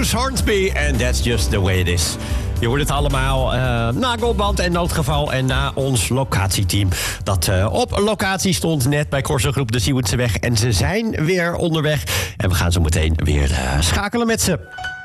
Bruce Hornsby en That's Just The Way It Is. Je hoort het allemaal na Goldband en Noodgeval en na ons locatieteam. Dat op locatie stond net bij Corso Groep de Siewertseweg. En ze zijn weer onderweg. En we gaan zo meteen weer schakelen met ze.